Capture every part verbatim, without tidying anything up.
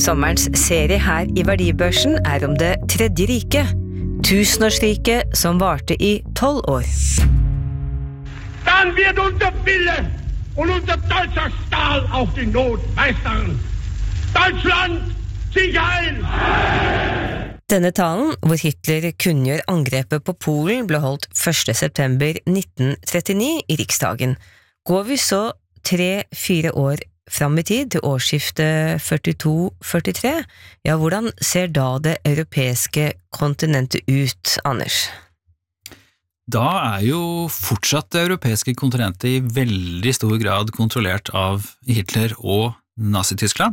Sommerens serie her i Verdibørsen er om det tredje riket, tusenårsriket som varte i tolv år. Dann wird unser Wille und unser deutscher Stahl auf die Not meistern. Deutschland, sieg ein! Denne talen, hvor Hitler kunngjør angrepet på Polen, ble holdt første september nitten trettini i Riksdagen. Går vi så tre-fire år fram i tid til årsskiftet førtito førtitre, ja, hvordan ser da det europeiske kontinentet ut, Anders? Da er jo fortsatt det europeiske kontinentet i veldig stor grad kontrollert av Hitler og Nazi-Tyskland.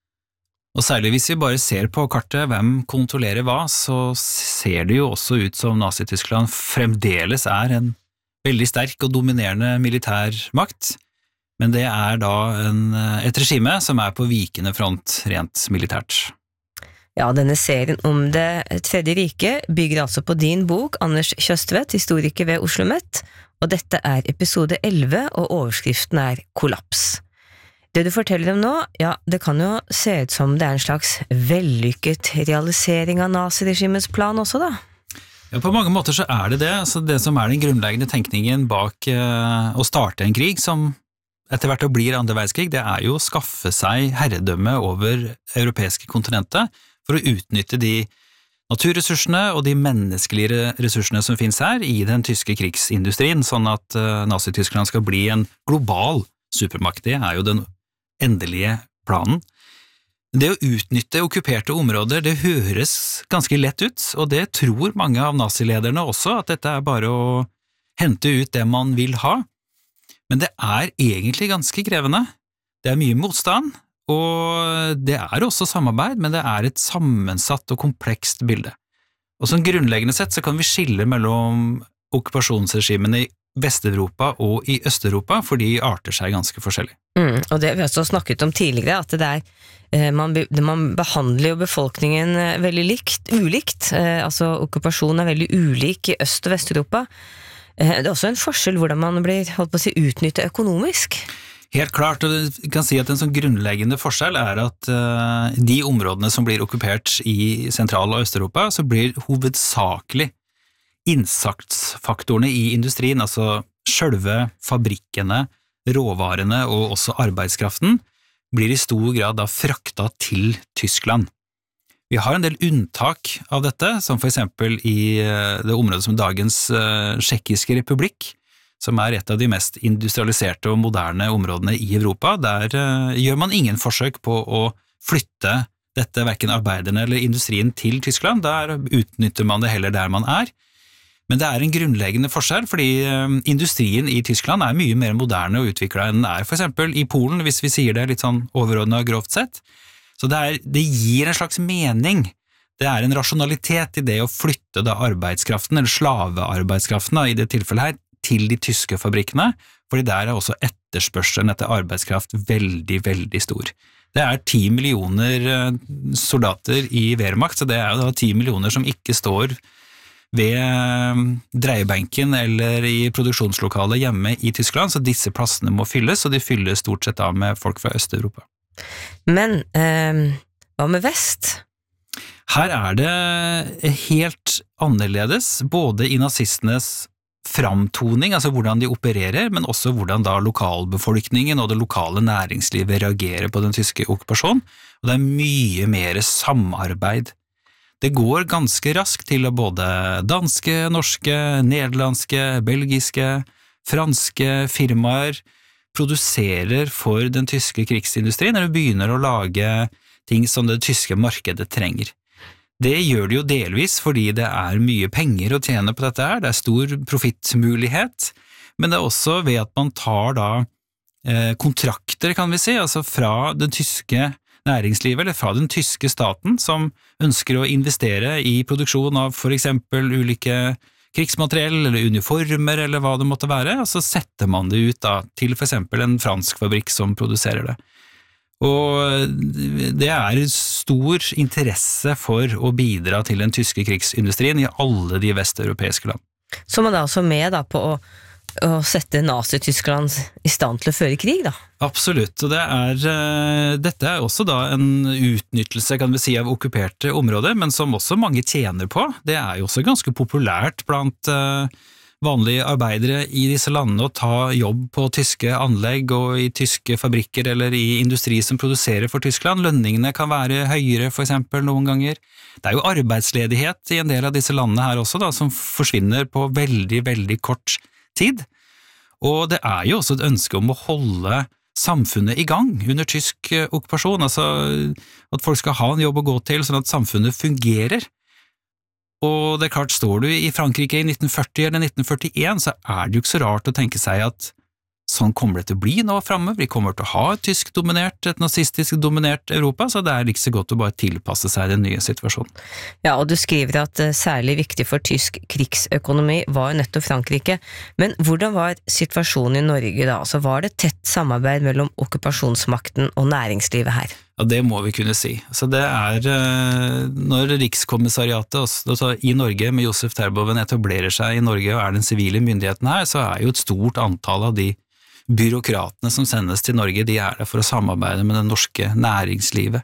Og særlig hvis vi bare ser på kartet hvem kontrollerer hva, så ser det jo også ut som Nazi-Tyskland fremdeles er en veldig sterk og dominerende militærmakt, men det er da en, et regime som er på vikende front rent militært. Ja, denne serien om det tredje riket bygger altså på din bok, Anders Kjøstvedt, historiker ved OsloMet, og dette er episode elleve, og overskriften er Kollaps. Det du forteller om nå, ja, det kan jo se ut som det er en slags vellykket realisering av naziregimets plan også da. Ja, på mange måter så er det det. Altså det som er den grunnleggende tenkningen bak eh, å starte en krig som etter hvert blir andre verdenskrig, det er jo å skaffe seg herredømme over europeiske kontinentet for å utnytte de naturressursene og de menneskelige ressursene som finnes her i den tyske krigsindustrien, sånn at uh, Nazi-Tyskland skal bli en global supermakt. Det er jo den endelige planen. Det å utnytte okkuperte områder, det høres ganske lett ut, og det tror mange av nazilederne også, at dette er bare å hente ut det man vil ha. Men det er egentlig ganske krevende. Det er mye motstand, og det er også samarbeid, men det er et sammensatt og komplekst bilde. Og som grunnleggende sett så kan vi skille mellom okkupasjonsregimene i Vest-Europa og i Øst-Europa, for de arter seg ganske forskjellig. Mm, og det har vi også snakket om tidligere, at det er, man, man behandler jo befolkningen veldig likt, ulikt, altså okkupasjonen er veldig ulik i Øst- og Vest-Europa. Det er også en forskjell hvordan man blir, holdt på å si, utnyttet økonomisk. Helt klart, og du kan si at en sånn grunnleggende forskjell er at uh, de områdene som blir okkupert i Sentral- og Øst-Europa, så blir hovedsakelig innsatsfaktorene i industrien, altså selve fabrikkene, råvarene og også arbeidskraften, blir i stor grad da frakta til Tyskland. Vi har en del unntak av dette, som for eksempel i det området som dagens uh, Tsjekkiske republikk, som er et av de mest industrialiserte og moderne områdene i Europa. Der uh, gjør man ingen forsøk på å flytte dette, hverken arbeiderne eller industrien, til Tyskland. Der utnytter man det heller der man er. Men det er en grunnleggende forskjell, fordi uh, industrien i Tyskland er mye mer moderne og utviklet enn den er, for eksempel i Polen, hvis vi sier det litt sånn overordnet og grovt sett. Så det, er, det gir en slags mening. Det er en rasjonalitet i det å flytte da arbeidskraften, eller slavearbeidskraften da, i det tilfellet her, til de tyske fabrikkene, fordi der er også etterspørselen etter arbeidskraft veldig, veldig stor. Det er ti millioner soldater i Wehrmacht, så det er da ti millioner som ikke står ved dreiebenken eller i produksjonslokalet hjemme i Tyskland, så disse plassene må fylles, og de fylles stort sett av med folk fra Øst-Europa. Men eh, hva med vest? Her er det helt annerledes, både i nazistenes framtoning, altså hvordan de opererer, men også hvordan da lokalbefolkningen og det lokale næringslivet reagerer på den tyske okkupasjonen, og det er mye mer samarbeid. Det går ganske raskt til å både danske, norske, nederlandske, belgiske, franske firmaer produserer for den tyske krigsindustrien, eller begynner å lage ting som det tyske markedet trenger. Det gjør det jo delvis fordi det er mye penger å tjene på dette her, det er stor profittmulighet, men det er også ved at man tar da eh, kontrakter, kan vi si, altså fra den tyske næringslivet, eller fra den tyske staten, som ønsker å investere i produksjon av for eksempel ulike krigsmateriell, eller uniformer, eller hva det måtte være, og så setter man det ut da, til for eksempel en fransk fabrikk som produserer det. Og det er stor interesse for å bidra til den tyske krigsindustrien i alle de vesteuropeiske land. Så man er altså med da på å å sette Nazi-Tyskland i stand til å føre krig da. Absolutt, og det er, dette er også da en utnyttelse, kan vi si, av okkuperte områder, men som også mange tjener på. Det er jo også ganske populært blant vanlige arbeidere i disse landene å ta jobb på tyske anlegg og i tyske fabrikker eller i industri som produserer for Tyskland. Lønningene kan være høyere for eksempel noen ganger. Det er jo arbeidsledighet i en del av disse landene her også da, som forsvinner på veldig, veldig kort tid. Og det er jo også et ønske om å holde samfunnet i gang under tysk okkupasjon, altså at folk skal ha en jobb å gå til sånn at samfunnet fungerer. Og det er klart, står du i Frankrike i nitten førti eller nitten førtien, så er det jo ikke så rart å tenke seg at sånn kommer det til å bli nå fremover. Vi kommer til å ha et tysk-dominert, et nazistisk-dominert Europa, så det er ikke så godt å bare tilpasse seg den nye situasjonen. Ja, og du skriver at særlig viktig for tysk krigsøkonomi var nettopp Frankrike. Men hvordan var situasjonen i Norge da? Altså, var det tett samarbeid mellom okkupasjonsmakten og næringslivet her? Ja, det må vi kunne si. Så det er, når Rikskommissariatet også, i Norge med Josef Terboven etablerer seg i Norge og er den sivile myndigheten her, så er jo et stort antall av de byråkratene som sendes til Norge, de er der for å samarbeide med det norske næringslivet.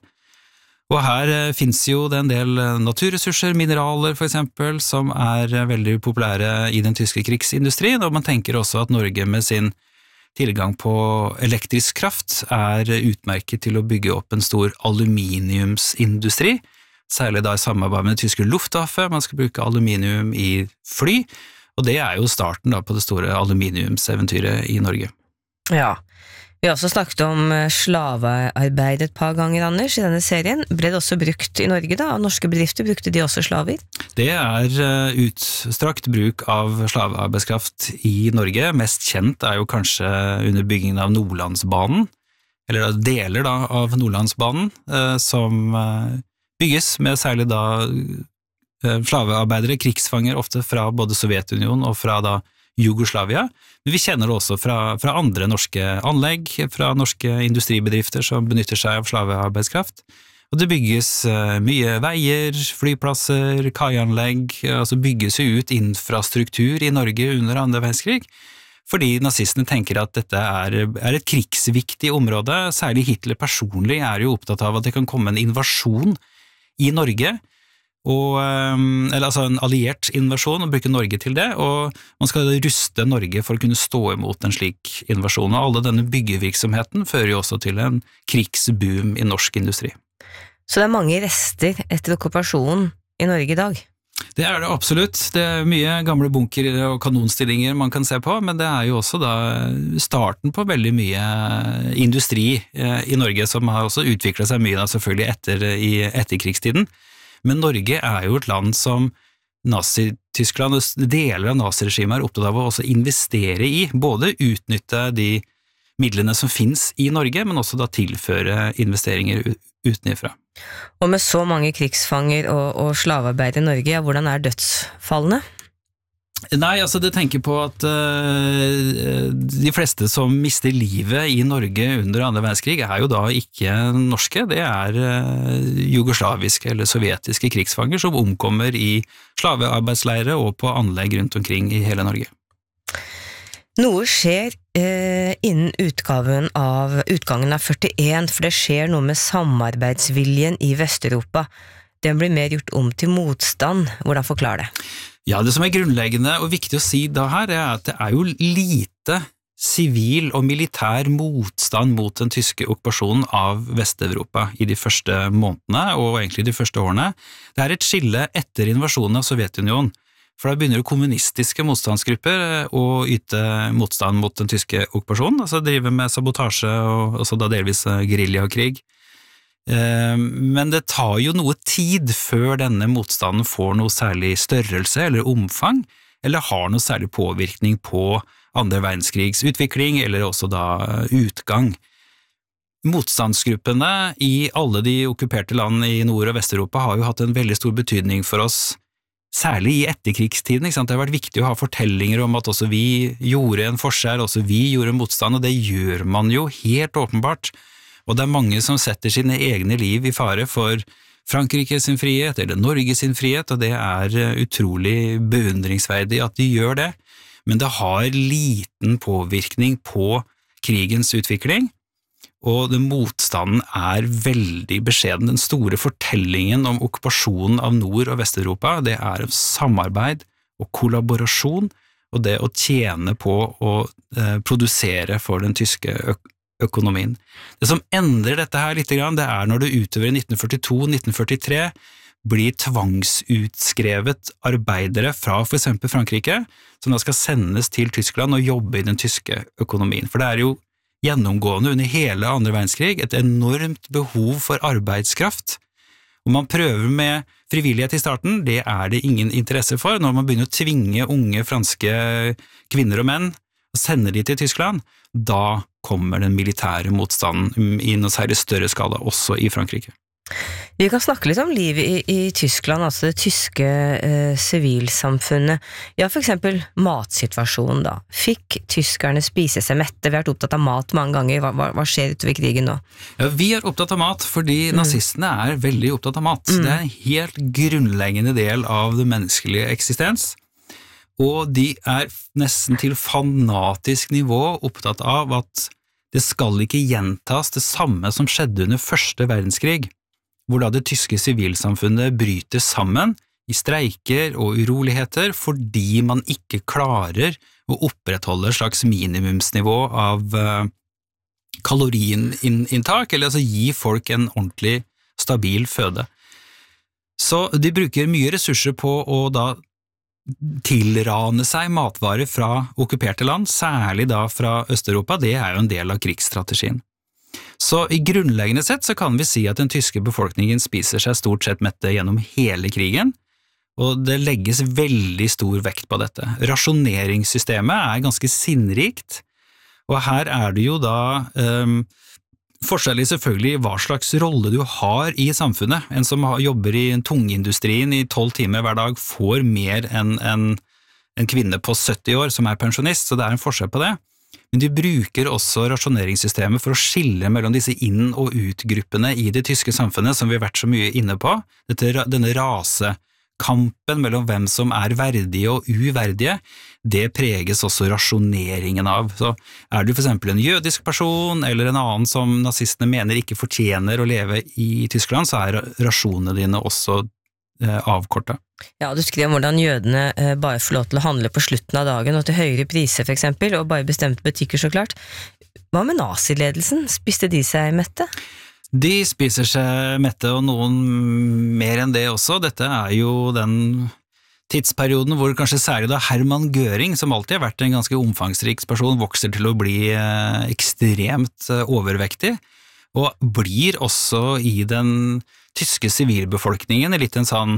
Og her finnes jo det en del naturressurser, mineraler for eksempel, som er veldig populære i den tyske krigsindustrien, og man tenker også at Norge med sin tilgang på elektrisk kraft er utmerket til å bygge opp en stor aluminiumsindustri, særlig da i samarbeid med det tyske Luftwaffe, man skal bruke aluminium i fly, og det er jo starten da på det store aluminiumseventyret i Norge. Ja, vi har også snakket om slavearbeid et par ganger, Anders, i denne serien. Ble det også brukt i Norge da? Norske bedrifter, brukte de også slaver? Det er utstrakt bruk av slavearbeidskraft i Norge. Mest kjent er jo kanskje under byggingen av Nordlandsbanen, eller deler da av Nordlandsbanen, som bygges med særlig da slavearbeidere, krigsfanger, ofte fra både Sovjetunionen og fra da Jugoslavia, men vi kjenner det også fra, fra andre norske anlegg, fra norske industribedrifter som benytter seg av slavearbeidskraft. Og det bygges mye veier, flyplasser, kaianlegg, altså bygges jo ut infrastruktur i Norge under andre verdenskrig, fordi nazistene tenker at dette er, er et krigsviktig område, særlig Hitler personlig er jo opptatt av at det kan komme en invasjon i Norge, og, eller altså en alliert invasjon og bruke Norge til det, og man skal ruste Norge for å kunne stå imot en slik invasjon, og alle denne byggevirksomheten fører jo også til en krigsboom i norsk industri. Så det er mange rester etter okkupasjonen i Norge i dag? Det er det absolutt. Det er mye gamle bunker og kanonstillinger man kan se på, men det er jo også da starten på veldig mye industri i Norge som har også utviklet seg mye da selvfølgelig etter, i etterkrigstiden. Men Norge er jo et land som Nazi-Tyskland og deler av naziregimet er opptatt av å også investere i, både utnytte de midlene som finnes i Norge, men også da tilføre investeringer utenifra. Og med så mange krigsfanger og, og slavearbeid i Norge, ja, hvordan er dødsfallene? Nei, altså det tenker på at uh, de fleste som mister livet i Norge under andre verdenskrig er jo da ikke norske, det er uh, jugoslaviske eller sovjetiske krigsfanger som omkommer i slavearbeidsleire og på anlegg rundt omkring i hele Norge. Noe skjer uh, innen utgaven av, utgangen av førtien, for det skjer noe med samarbeidsviljen i Vesteuropa. Den blir mer gjort om til motstand. Hvordan forklarer det? Ja, det som er grunnleggende og viktig å si da her, er at det er jo lite sivil og militær motstand mot den tyske okkupasjonen av Vest-Europa i de første månedene, og egentlig de første årene. Det er et skille etter invasjonen av Sovjetunionen, for da begynner kommunistiske motstandsgrupper å yte motstand mot den tyske okkupasjonen, altså drive med sabotasje og også da delvis guerillakrig. Men det tar jo noe tid før denne motstanden får noe særlig størrelse eller omfang, eller har noe særlig påvirkning på andre verdenskrigs utvikling, eller også da utgang. Motstandsgruppene i alle de okkuperte land i Nord- og Vest-Europa har jo hatt en veldig stor betydning for oss, særlig i etterkrigstiden, ikke sant? Det har vært viktig å ha fortellinger om at også vi gjorde en forskjell, også vi gjorde motstand, og det gjør man jo helt åpenbart. Og det er mange som setter sine egne liv i fare for Frankrike sin frihet eller Norge sin frihet, og det er utrolig beundringsverdig at de gjør det. men det har liten påvirkning på krigens utvikling, og den motstanden er veldig beskjeden. Den store fortellingen om okkupasjonen av Nord- og Vest-Europa, det er samarbeid og kollaborasjon, og det å tjene på å eh, produsere for den tyske øk økonomien. Det som endrer dette her litt, det er når det utover i nitten førtito til nitten førtitre blir tvangsutskrevet arbeidere fra for eksempel Frankrike, som da skal sendes til Tyskland og jobbe i den tyske økonomien. For det er jo gjennomgående under hele andre verdenskrig et enormt behov for arbeidskraft. Og man prøver med frivillighet i starten, det er det ingen interesse for. Når man begynner å tvinge unge franske kvinner og menn og sender de til Tyskland, da kommer den militære motstanden i noe særlig større skala, også i Frankrike. Vi kan snakke litt om livet i, i Tyskland, altså det tyske eh, sivilsamfunnet. Ja, for eksempel matsituasjonen da. Fikk tyskerne spise seg mette? Vi har vært opptatt av mat mange ganger. Hva, hva, hva skjer utover krigen nå? Ja, vi er opptatt av mat, fordi mm. nazistene er veldig opptatt av mat. Mm. Det er en helt grunnleggende del av det menneskelige eksistens. Og de er nesten til fanatisk nivå opptatt av at det skal ikke gjentas det samme som skjedde under første verdenskrig, hvor da det tyske sivilsamfunnet bryter sammen i streiker og uroligheter fordi man ikke klarer å opprettholde et slags minimumsnivå av uh, kaloriinntak, eller altså gi folk en ordentlig stabil føde. Så de bruker mye ressurser på å da tilrane seg matvarer fra okkuperte land, særlig da fra Østeuropa. Det er jo en del av krigsstrategien. Så i grunnleggende sett så kan vi si at den tyske befolkningen spiser seg stort sett mette gjennom hele krigen, og det legges veldig stor vekt på dette. Rasjoneringssystemet er ganske sinnrikt, og her er det jo da um, forskjellig selvfølgelig hva slags rolle du har i samfunnet. En som jobber i tungindustrien i tolv timer hver dag får mer enn en, en kvinne på sytti år som er pensjonist, så det er en forskjell på det. Men de bruker også rasjoneringssystemet for å skille mellom disse inn- og ut-gruppene i det tyske samfunnet, som vi har vært så mye inne på. Dette, denne rasekampen mellom hvem som er verdige og uverdige, det preges også rasjoneringen av. Så er du for eksempel en jødisk person, eller en annen som nazistene mener ikke fortjener å leve i Tyskland, så er rasjonene dine også eh, avkortet. Ja, du skriver om hvordan jødene eh, bare får lov til å handle på slutten av dagen, og til høyere priser for eksempel, og bare bestemte butikker så klart. Hva med naziledelsen? Spiste de seg mette? De spiser seg mette, og noen mer enn det også. Dette er jo den tidsperioden hvor kanskje særlig da Hermann Göring, som alltid har vært en ganske omfangsrik person, vokser til å bli eh, ekstremt eh, overvektig, og blir også i den tyske sivilbefolkningen litt en sånn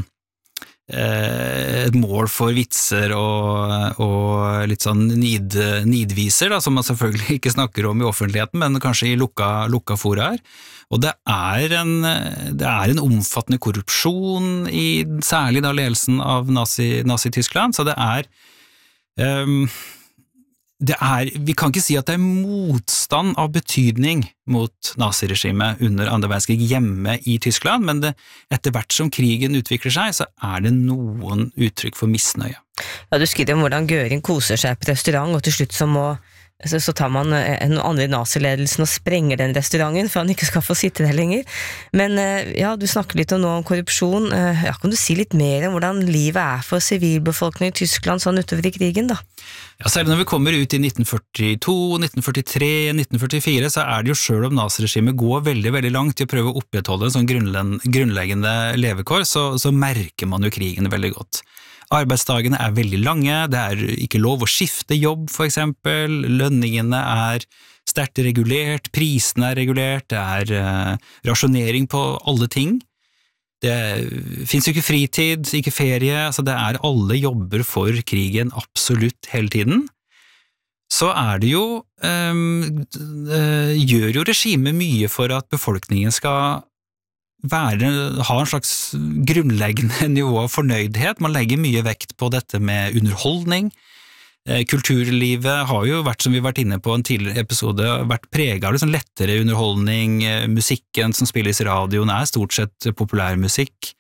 eh, et mål for vitser og, og litt sånn nid, nidviser, da, som man selvfølgelig ikke snakker om i offentligheten, men kanskje i lukka, lukka foraer. Og det er, en, det er en omfattende korrupsjon i særlig da ledelsen av Nazi, Nazi-Tyskland, så det er, um, det er, vi kan ikke si at det er motstand av betydning mot naziregimet under andre verdenskrig hjemme i Tyskland, men det, etter hvert som krigen utvikler seg, så er det noen uttrykk for misnøye. Ja, du skriver om hvordan Göring koser seg på restaurant, og til slutt så må Så, så tar man en andre i naziledelsen og sprenger den restauranten for han ikke skal få sitte der lenger. Men ja, du snakker litt om nå om korrupsjon. Ja, kan du si litt mer om hvordan livet er for sivilbefolkningen i Tyskland sånn utover i krigen da? Ja, særlig når vi kommer ut i nitten førtito, nitten førtitre, nitten førtifire, så er det jo selv om naziregimet går veldig, veldig langt i å prøve å opprettholde en sånn grunnleggende levekår, så, så merker man jo krigen veldig godt. Arbeidsdagene er veldig lange, det er ikke lov å skifte jobb for eksempel, lønningene er sterkt regulert, prisene er regulert, det er uh, rasjonering på alle ting. Det finnes jo ikke fritid, ikke ferie, altså det er alle jobber for krigen absolutt hele tiden. Så er det jo, um, uh, gjør jo regimet mye for at befolkningen skal være, ha en slags grunnleggende nivå av fornøydhet. Man legger mye vekt på dette med underholdning. Kulturlivet har jo vært, som vi har vært inne på en tidligere episode, vært preget av liksom lettere underholdning. Musikken som spilles i radioen er stort sett populærmusikk.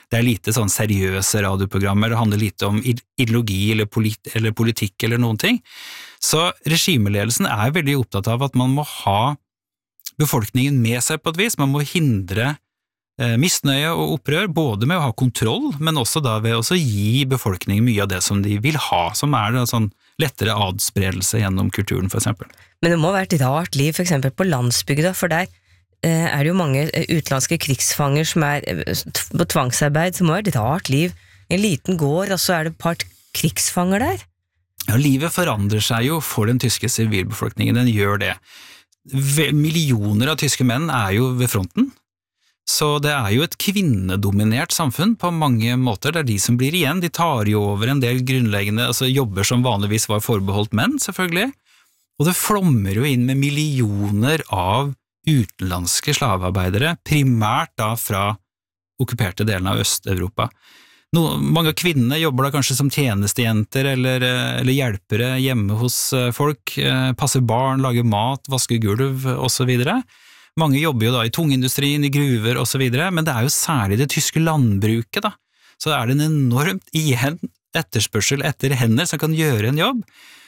det er lite sånn seriøse radioprogrammer, det handler lite om ideologi eller, polit, eller politikk eller noen ting. Så regimeledelsen er veldig opptatt av at man må ha befolkningen med seg på et vis, man må hindre eh, misnøye og opprør, både med å ha kontroll, men også da ved å gi befolkningen mye av det som de vil ha, som er det sånn lettere adspredelse gjennom kulturen for eksempel. Men det må være et rart liv for eksempel på landsbygda, for der eh, er det jo mange utenlandske krigsfanger som er på tvangsarbeid, så må det være et rart liv. En liten gård, og så er det et par krigsfanger der. Ja, livet forandrer seg jo for den tyske sivilbefolkningen, den gjør det. Millioner av tyske menn er jo ved fronten, så det er jo et kvinnedominert samfunn på mange måter. Det er de som blir igjen, de tar jo over en del grunnleggende altså jobber som vanligvis var forbeholdt menn, selvfølgelig, og det flommer jo inn med millioner av utenlandske slavearbeidere, primært da fra okkuperte delene av Øst-Europa. No, mange av kvinnene jobber da kanskje som tjenestejenter eller, eller hjelpere hjemme hos folk, passer barn, lager mat, vasker gulv og så videre. Mange jobber jo da i tungindustrien, i gruver og så videre, men det er jo særlig det tyske landbruket da. Så er det en enormt igjen etterspørsel etter hender som kan gjøre en jobb,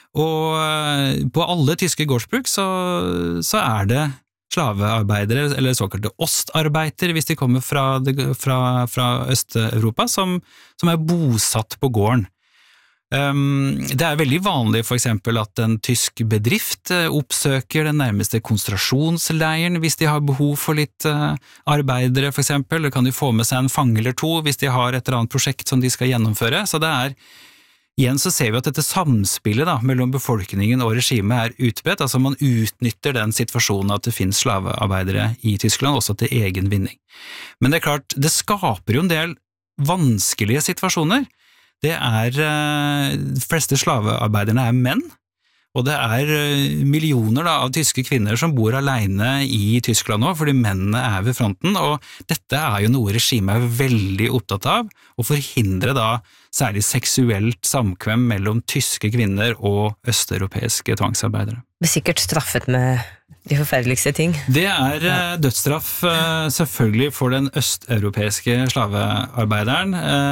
og på alle tyske gårdsbruk så, så er det slavearbeidere, eller såkalte ostarbeidere, hvis de kommer fra, fra, fra Øst-Europa, som, som er bosatt på gården. Um, det er veldig vanlig for eksempel at en tysk bedrift oppsøker den nærmeste konsentrasjonsleiren hvis de har behov for litt uh, arbeidere for eksempel, eller kan de få med seg en fange eller to hvis de har et eller annet prosjekt som de skal gjennomføre, så det er igjen så ser vi at dette samspillet da, mellom befolkningen og regimet er utbredt, altså man utnytter den situasjonen at det finnes slavearbeidere i Tyskland, også til egen vinning. Men det er klart, det skaper jo en del vanskelige situasjoner. Det er, de fleste slavearbeiderne er menn, og det er millioner da, av tyske kvinner som bor alene i Tyskland nå, fordi mennene er ved fronten, og dette er jo noe regimet er veldig opptatt av, å forhindre da særlig seksuelt samkvem mellom tyske kvinner og østeuropeiske tvangsarbeidere. Det er sikkert straffet med de forferdeligste ting. Det er ja. dødsstraff selvfølgelig for den østeuropeiske slavearbeideren,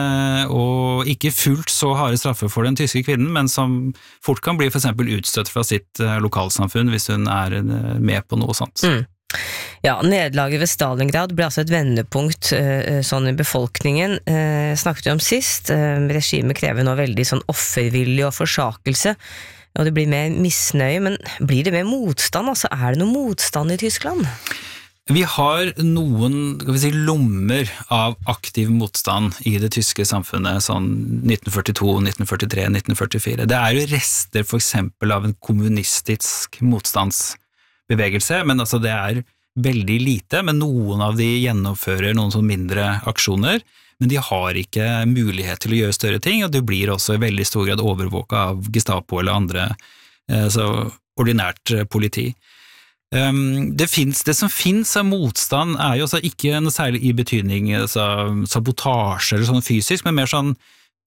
og ikke fullt så harde straffer for den tyske kvinnen, men som fort kan bli for eksempel utstøtt fra sitt lokalsamfunn hvis hun er med på noe sånt. Mm. Ja, nederlaget ved Stalingrad ble altså et vendepunkt uh, sånn i befolkningen, uh, snakket vi om sist. Uh, regimet krever nå veldig sånn offervilje og forsakelse, og det blir mer misnøye, men blir det mer motstand? Altså, er det noe motstand i Tyskland? Vi har noen, skal vi si, lommer av aktiv motstand i det tyske samfunnet, sånn nitten førtito, nitten førtitre, nitten førtifire. Det er jo rester for eksempel av en kommunistisk motstandsbevegelse, men altså det er veldig lite, men noen av de gjennomfører noen sånn mindre aksjoner, men de har ikke mulighet til å gjøre større ting, og det blir også i veldig stor grad overvåket av Gestapo eller andre altså ordinært politi. Um, det, finnes, det som finnes av motstand er jo altså ikke noe særlig i betydning altså, sabotasje eller sånn fysisk, men mer sånn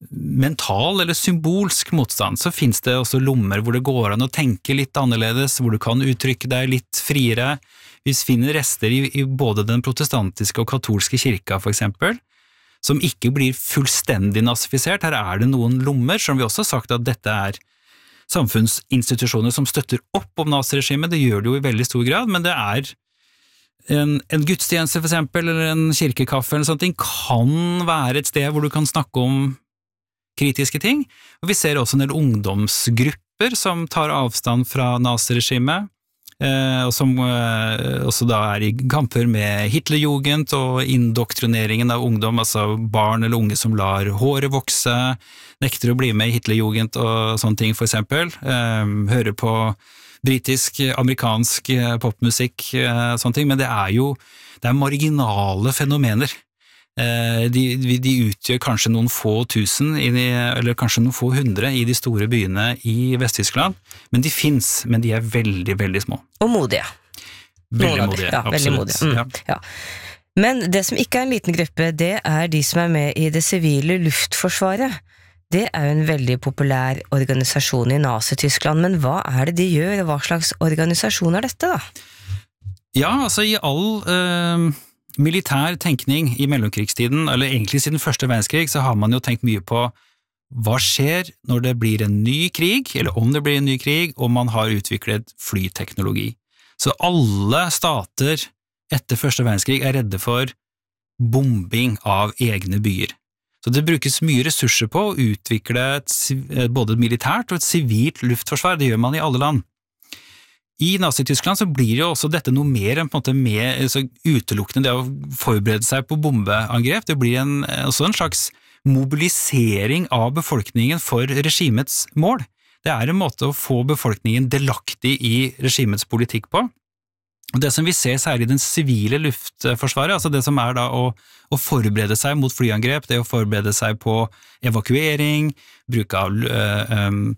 mental eller symbolsk motstand. Så finnes det også lommer hvor det går an å tenke litt annerledes, hvor du kan uttrykke deg litt friere. Vi finner rester i, i både den protestantiske og katolske kirka for eksempel, som ikke blir fullstendig nazifisert. Her er det noen lommer, som vi også har sagt at dette er samfunnsinstitusjoner som støtter opp om naziregimet. Det gjør det jo i veldig stor grad, men det er en, en gudstjeneste for eksempel, eller en kirkekaffe eller sånt, kan være et sted hvor du kan snakke om kritiske ting. Og vi ser også en del ungdomsgrupper som tar avstand fra naziregimet, Eh, og som eh, også da er i kamper med Hitlerjugend og indoktrineringen av ungdom, altså barn eller unge som lar håret vokse, nekter å bli med i Hitlerjugend og sånne ting for eksempel, eh, hører på britisk, amerikansk popmusikk, eh, sånne ting, men det er jo det er marginale fenomener. De, de utgjør kanskje noen få tusen, eller kanskje noen få hundre i de store byene i Vest-Tyskland, men de finnes, men de er veldig, veldig små. Og modige. Veldig modige, ja, absolutt. Veldig modige. Mm, ja. Ja. Men det som ikke er en liten gruppe, det er de som er med i det sivile luftforsvaret. Det er jo en veldig populær organisasjon i Nazi-Tyskland, men hva er det de gjør, og hva slags organisasjon er dette da? Ja, altså i all... Øh militær tenkning i mellomkrigstiden, eller egentlig siden første verdenskrig, så har man jo tenkt mye på hva skjer når det blir en ny krig, eller om det blir en ny krig, og man har utviklet flyteknologi. Så alle stater etter første verdenskrig er redde for bombing av egne byer. Så det brukes mye ressurser på å utvikle et, både et militært og et sivilt luftforsvar, det gjør man i alle land. I Nazi-Tyskland så blir jo også dette noe mer enn på en måte med, altså utelukkende det å forberede seg på bombeangrep, det blir en, også en slags mobilisering av befolkningen for regimets mål. Det er en måte å få befolkningen delaktig i regimets politikk på. Og det som vi ser særlig i den sivile luftforsvaret, altså det som er da å, å forberede seg mot flyangrep, det å forberede seg på evakuering, bruk av øh,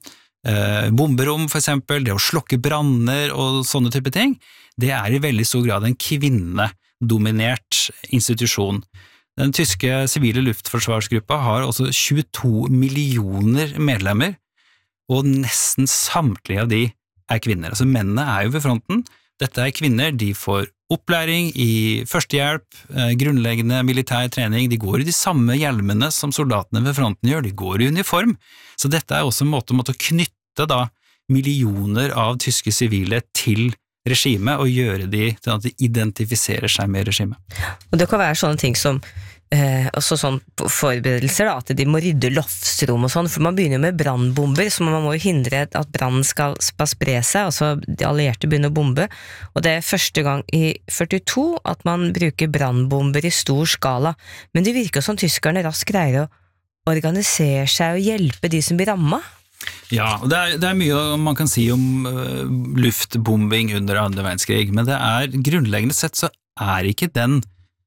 øh, bomberom for eksempel, det å slokke branner og sånne type ting, det er i veldig stor grad en kvinnedominert institusjon. Den tyske sivile luftforsvarsgruppa har også tjueto millioner medlemmer, og nesten samtlige av de er kvinner. Altså mennene er jo ved fronten, dette er kvinner, de får opplæring i førstehjelp, grunnleggende militær trening, de går i de samme hjelmene som soldatene ved fronten gjør, de går i uniform, så dette er også en måte, måte å knytte da millioner av tyske sivile til regimet og gjøre de til at de identifiserer seg med regimet. Og det kan være sånne ting som Eh, også sånn forberedelser da, at de må rydde loftsrom og sånn, for man begynner jo med brannbomber, så man må jo hindre at brannen skal spre seg, altså de allierte begynner å bombe, og det er første gang i førtito at man bruker brannbomber i stor skala, men det virker som tyskerne raskt greier å organisere seg og hjelpe de som blir rammet. Ja, det er, det er mye man kan si om uh, luftbombing under andre verdenskrig, men det er grunnleggende sett så er ikke den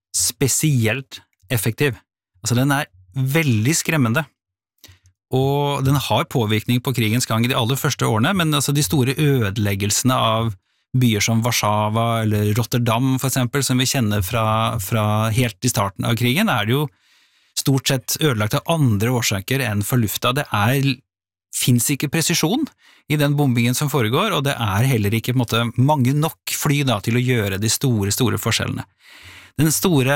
spesielt effektiv. Altså den er veldig skremmende, og den har påvirkning på krigens gang i de aller første årene, men altså de store ødeleggelsene av byer som Warszawa eller Rotterdam for eksempel, som vi kjenner fra, fra helt i starten av krigen, er det jo stort sett ødelagt av andre årsaker enn for lufta. Det er, finnes ikke presisjon i den bombingen som foregår, og det er heller ikke på en måte, mange nok fly da, til å gjøre de store, store forskjellene. Den store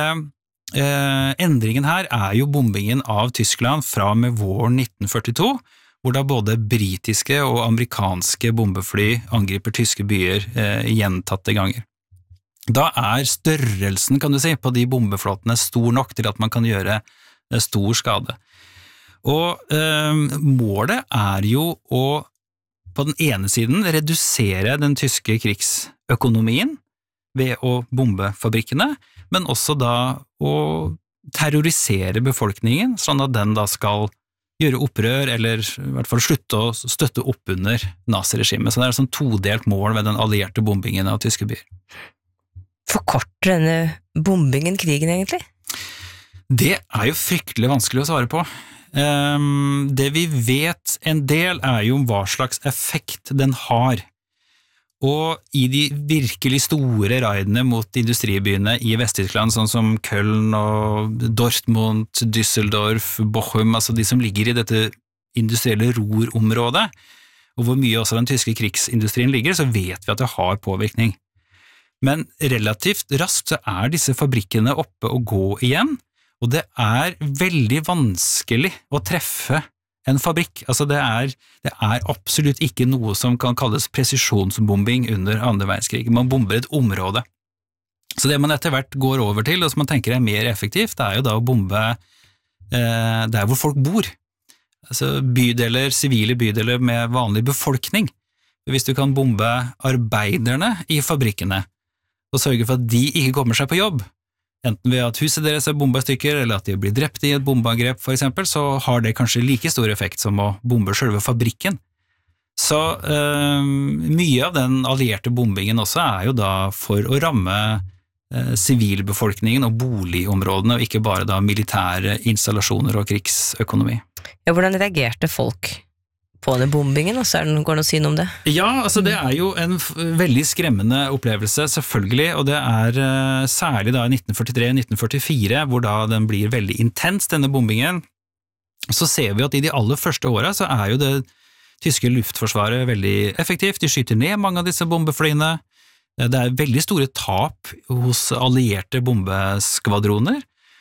Eh, endringen her er jo bombingen av Tyskland fra med våren nitten førtito, hvor da både britiske og amerikanske bombefly angriper tyske byer eh, gjentatte ganger. Da er størrelsen, kan du si, på de bombeflåtene stor nok til at man kan gjøre eh, stor skade. Og eh, målet er jo å på den ene siden redusere den tyske krigsøkonomien ved å bombe fabrikkene, men også da å terrorisere befolkningen, sånn at den da skal gjøre opprør, eller i hvert fall slutte å støtte opp under naziregimet. Så det er et sånn todelt mål ved den allierte bombingen av tyske byer. Forkorter denne bombingen krigen egentlig? Det er jo fryktelig vanskelig å svare på. Um, det vi vet en del er jo om hva slags effekt den har. Og i de virkelig store raidene mot industribyene i Vest-Tyskland, sånn som Köln og Dortmund, Düsseldorf, Bochum, altså de som ligger i dette industrielle rorområdet, og hvor mye også den tyske krigsindustrien ligger, så vet vi at det har påvirkning. Men relativt raskt så er disse fabrikkene oppe og gå igjen, og det er veldig vanskelig å treffe en fabrikk. Altså det er, det er absolutt ikke noe som kan kalles presisjonsbombing under andre verdenskrig. Man bomber et område. Så det man etter hvert går over til, og som man tenker er mer effektivt, det er jo da å bombe eh, der hvor folk bor. Altså bydeler, sivile bydeler med vanlig befolkning. Hvis du kan bombe arbeiderne i fabrikkene, og sørge for at de ikke kommer seg på jobb, enten ved at huset deres er bomba i stykker, eller at de blir drept i et bombeangrep for eksempel, så har det kanskje like stor effekt som å bombe selve fabrikken. Så øh, mye av den allierte bombingen også er jo da for å ramme sivilbefolkningen øh, og boligområdene, og ikke bare da militære installasjoner og krigsøkonomi. Ja, hvordan reagerte folk på den bombingen, og så er det, går det å si noe om det? Ja, altså det er jo en veldig skremmende opplevelse, selvfølgelig, og det er uh, særlig da i nitten førtitre til nitten førtifire, hvor da den blir veldig intens, denne bombingen. Så ser vi at i de aller første årene så er jo det tyske luftforsvaret veldig effektivt, de skyter ned mange av disse bombeflyene, Det er veldig store tap hos allierte bombeskvadroner,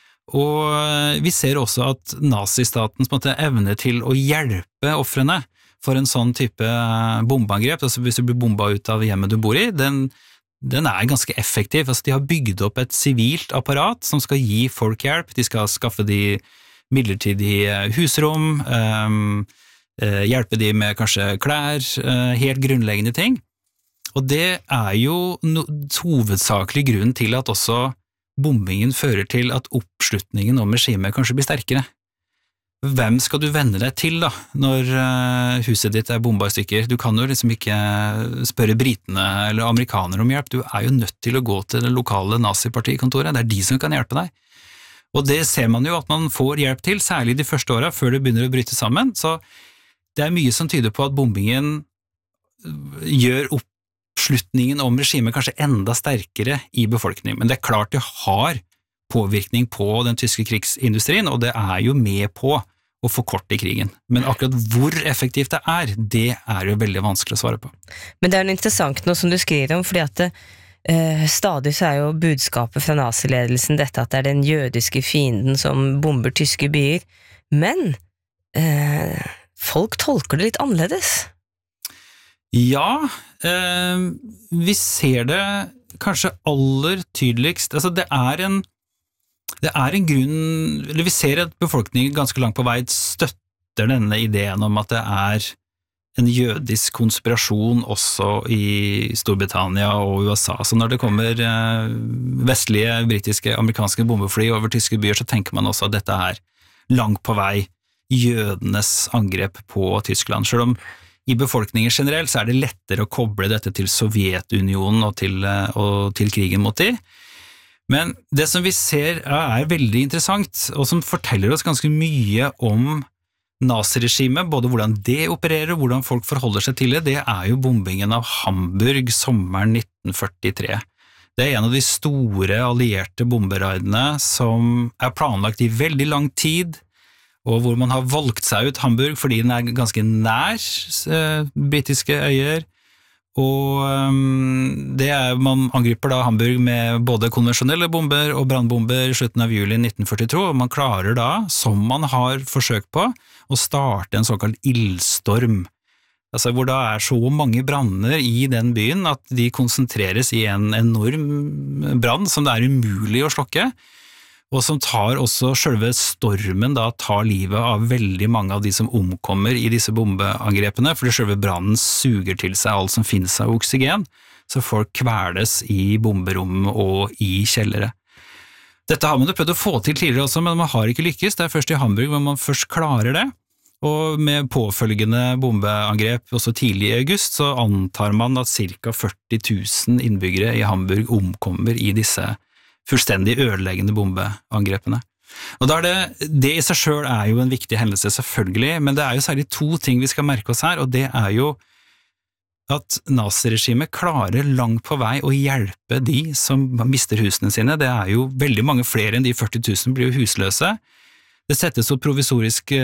og vi ser også at nazistatens på en måte, evne til å hjelpe offrene for en sånn type bombeangrep, altså hvis du blir bombet ut av hjemmet du bor i, den, den er ganske effektiv. Altså, de har bygd opp et sivilt apparat som skal gi folk hjelp, de skal skaffe de midlertidige husrom, um, hjelpe de med kanskje klær, uh, helt grunnleggende ting. Og det er jo no, hovedsakelig grunnen til at også bombingen fører til at oppslutningen om regimet kanskje blir sterkere. Hvem skal du vende deg til da, når huset ditt er bomba i stykker? Du kan jo liksom ikke spørre britene eller amerikanere om hjelp, du er jo nødt til å gå til det lokale nazipartikontoret, det er de som kan hjelpe deg. Og det ser man jo at man får hjelp til, særlig de første årene før det begynner å bryte sammen, så det er mye som tyder på at bombingen gjør oppslutningen om regimet kanskje enda sterkere i befolkningen, men det er klart det har påvirkning på den tyske krigsindustrien, og det er jo med på å forkorte krigen. Men akkurat hvor effektivt det er, det er jo veldig vanskelig å svare på. Men det er jo interessant nå som du skriver om, fordi at det, eh, stadig så er jo budskapet fra naziledelsen dette at det er den jødiske fienden som bomber tyske byer, men eh, folk tolker det litt annerledes. Ja, eh, vi ser det kanskje aller tydeligst, altså det er en Det er en grunn, eller vi ser at befolkningen ganske langt på vei støtter denne ideen om at det er en jødisk konspirasjon også i Storbritannia og U S A. Så når det kommer vestlige, britiske, amerikanske bombefly over tyske byer, så tenker man også at dette er langt på vei jødenes angrep på Tyskland. Selv om i befolkningen generelt så er det lettere å koble dette til Sovjetunionen og til, og til krigen mot de. Men det som vi ser er veldig interessant, og som forteller oss ganske mye om naziregimet, både hvordan det opererer og hvordan folk forholder seg til det, det er jo bombingen av Hamburg sommeren nitten førtitre. Det er en av de store allierte bomberaidene som er planlagt i veldig lang tid, og hvor man har valgt seg ut Hamburg fordi den er ganske nær eh, britiske øyer, og um, det er, man angriper da Hamburg med både konvensjonelle bomber og brandbomber i slutten av juli nitten førtito, og man klarer da, som man har forsøkt på, å starte en såkalt ildstorm, altså hvor da er så mange branner i den byen at de konsentreres i en enorm brann som det er umulig å slokke, og som tar også selve stormen da tar livet av veldig mange av de som omkommer i disse bombeangrepene, fordi selve brannen suger til seg alt som finnes av oksygen, så folk kveles i bomberom og i kjellere. Dette har man jo prøvd å få til tidligere også, men man har ikke lykkes. Det er først i Hamburg hvor man først klarer det, og med påfølgende bombeangrep også tidlig i august, så antar man at ca førti tusen innbyggere i Hamburg omkommer i disse fullstendig ødeleggende bombeangrepene. Og da er det, det i seg selv er jo en viktig hendelse selvfølgelig, men det er jo særlig to ting vi skal merke oss her, og det er jo at naziregimet klarer langt på vei å hjelpe de som mister husene sine. Det er jo veldig mange flere enn de førti tusen blir jo husløse. Det settes opp provisoriske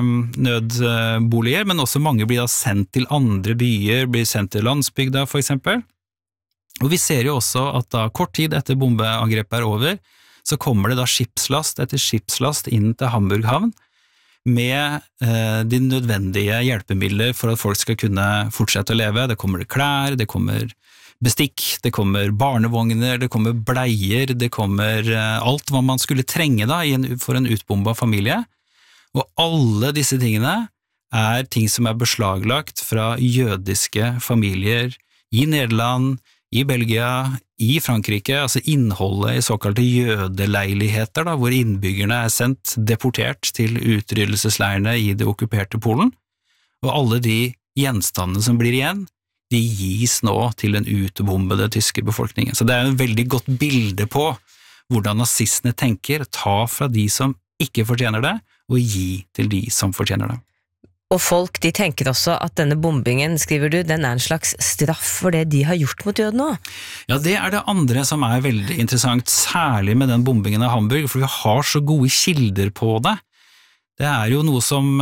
nødboliger, men også mange blir da sendt til andre byer, blir sendt til landsbygda for eksempel. Og vi ser jo også at da kort tid etter bombeangrepet er over, så kommer det da skipslast etter skipslast inn til Hamburg havn med eh, de nødvendige hjelpemidler for at folk skal kunne fortsette å leve. Det kommer klær, det kommer bestikk, det kommer barnevogner, det kommer bleier, det kommer eh, alt hva man skulle trenge da i en, for en utbomba familie. Og alle disse tingene er ting som er beslaglagt fra jødiske familier i Nederland, i Belgia, i Frankrike, altså innholdet i såkalte jødeleiligheter, da, hvor innbyggerne er sendt deportert til utryddelsesleirene i det okkuperte Polen, og alle de gjenstandene som blir igjen, de gis nå til den utbombede tyske befolkningen. Så det er en veldig godt bilde på hvordan nazistene tenker, ta fra de som ikke fortjener det, og gi til de som fortjener det. Og folk, de tenker også at denne bombingen, skriver du, den er en slags straff for det de har gjort mot jødene også. Ja, det er det andre som er veldig interessant, særlig med den bombingen av Hamburg, for vi har så gode kilder på det. Det er jo noe som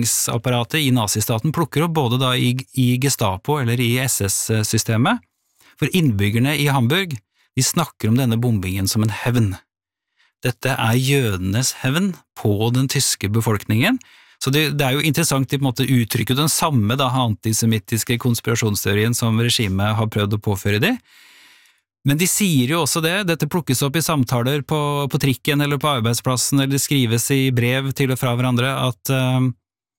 overvåkingsapparatet i nazistaten plukker opp, både da i, i Gestapo eller i S S-systemet, For innbyggerne i Hamburg, de snakker om denne bombingen som en hevn. Dette er jødenes hevn på den tyske befolkningen, så det, det er jo interessant de på en måte uttrykker den samme da, antisemittiske konspirasjonsteorien som regimet har prøvd å påføre de. Men de sier jo også det, dette plukkes opp i samtaler på, på trikken eller på arbeidsplassen, eller skrives i brev til og fra hverandre, at uh,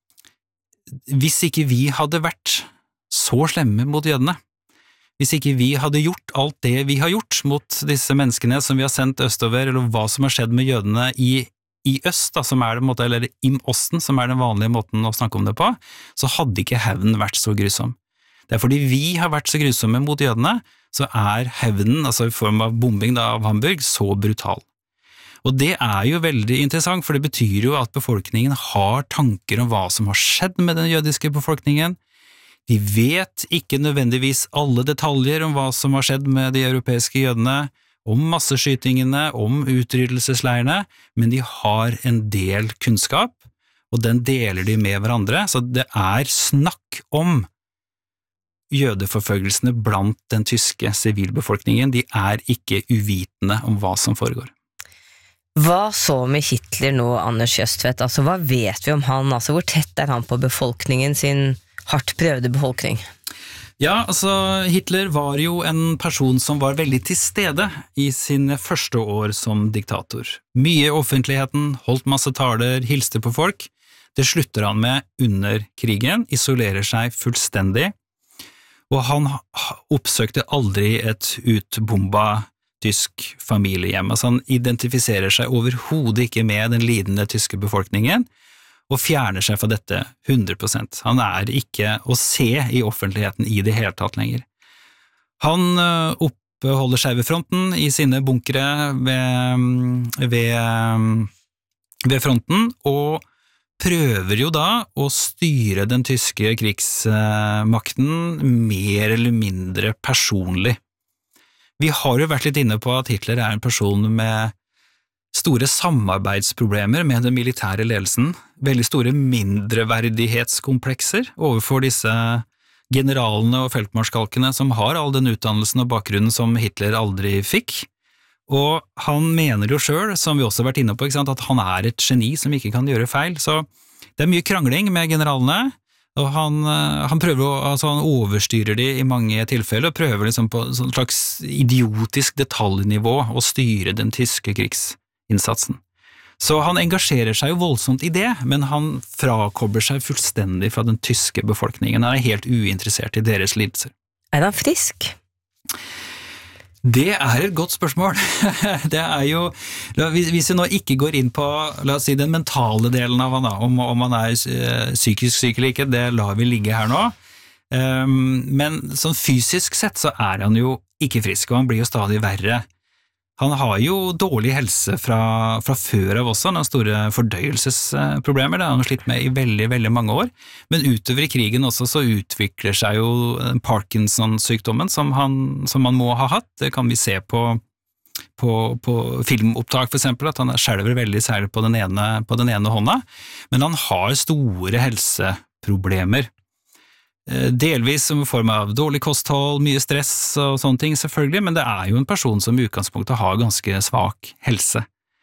hvis ikke vi hadde vært så slemme mot jødene, hvis ikke vi hadde gjort alt det vi har gjort mot disse menneskene som vi har sendt østover, eller hva som har skjedd med jødene i, i øst, da, som er det måte, eller im Osten, som er den vanlige måten å snakke om det på, så hadde ikke hevnen vært så grusom. Det er fordi vi har vært så grusomme mot jødene, så er hevnen, altså i form av bombing da, av Hamburg, så brutal. Og det er jo veldig interessant, for det betyr jo at befolkningen har tanker om hva som har skjedd med den jødiske befolkningen. De vet ikke nødvendigvis alle detaljer om hva som har skjedd med de europeiske jødene, om masseskytingene, om utryddelsesleirene, men de har en del kunnskap, og den deler de med hverandre, så det er snakk om jødeforfølgelsene blant den tyske sivilbefolkningen, de er ikke uvitende om hva som foregår. Hva så med Hitler nå, Anders Jøstvedt? Altså, hva vet vi om han? Altså, hvor tett er han på befolkningen sin hardt prøvde befolkning? Ja, altså, Hitler var jo en person som var veldig til stede i sine første år som diktator. Mye i offentligheten, holdt masse taler, hilste på folk. Det slutter han med under krigen, isolerer seg fullstendig, og han oppsøkte aldri et utbomba tysk familiehjem. Altså han identifiserer seg overhodet ikke med den lidende tyske befolkningen, og fjerner seg fra dette hundre prosent. Han er ikke å se i offentligheten i det hele tatt lenger. Han oppholder seg ved fronten i sine bunkere ved, ved, ved fronten, og prøver jo da å styre den tyske krigsmakten mer eller mindre personlig. Vi har jo vært litt inne på at Hitler er en person med store samarbeidsproblemer med den militære ledelsen, veldig store mindreverdighetskomplekser overfor disse generalene og feltmarskalkene som har all den utdannelsen og bakgrunnen som Hitler aldri fikk. Og han mener jo selv, som vi også har vært inne på, ikke sant, at han er et geni som ikke kan gjøre feil, så det er mye krangling med generalene, og han, han prøver å, altså han overstyrer de i mange tilfeller, og prøver liksom på et slags idiotisk detaljnivå å styre den tyske krigsinnsatsen. Så han engasjerer seg jo voldsomt i det, men han frakobler seg fullstendig fra den tyske befolkningen, han er helt uinteressert i deres lidelser. Er han frisk? Det er et godt spørsmål. Det er jo, hvis vi nå ikke går inn på, la oss si, den mentale delen av han da, om, om han er psykisk syk eller ikke, det lar vi ligge her nå. Men sånn fysisk sett så er han jo ikke frisk, og han blir jo stadig verre. Han har jo dårlig helse fra, fra før av også, han har store fordøyelsesproblemer, det har han slitt med i veldig, veldig mange år, men utover i krigen også så utvikler seg jo Parkinson-sykdommen som, han, som man må ha hatt, det kan vi se på, på, på filmopptak for eksempel, at han skjelver veldig særlig på den ene, på den ene hånda, men han har store helseproblemer. Delvis som form av dårlig kosthold, mye stress og sånne ting selvfølgelig, men det er jo en person som i utgangspunktet har ganske svak helse.